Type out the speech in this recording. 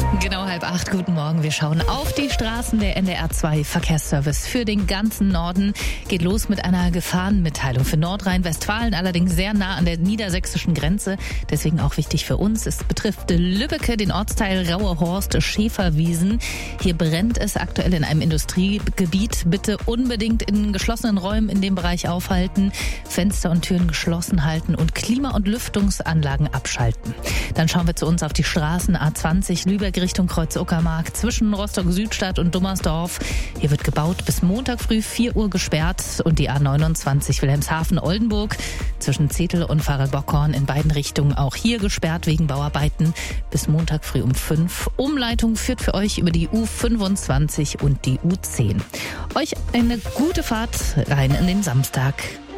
Genau 7:30, guten Morgen. Wir schauen auf die Straßen. Der NDR2 Verkehrsservice für den ganzen Norden geht los mit einer Gefahrenmitteilung für Nordrhein-Westfalen, allerdings sehr nah an der niedersächsischen Grenze. Deswegen auch wichtig für uns. Es betrifft Lübbecke, den Ortsteil Rauerhorst, Schäferwiesen. Hier brennt es aktuell in einem Industriegebiet. Bitte unbedingt in geschlossenen Räumen in dem Bereich aufhalten, Fenster und Türen geschlossen halten und Klima- und Lüftungsanlagen abschalten. Dann schauen wir zu uns auf die Straßen A20 Lübeck Richtung Kreuz-Uckermark zwischen Rostock-Südstadt und Dummersdorf. Hier wird gebaut, bis Montag früh 4 Uhr gesperrt, und die A29 Wilhelmshaven-Oldenburg zwischen Zetel und Pfarre-Bockhorn in beiden Richtungen auch hier gesperrt wegen Bauarbeiten bis Montag früh um 5. Umleitung führt für euch über die U25 und die U10. Euch eine gute Fahrt rein in den Samstag.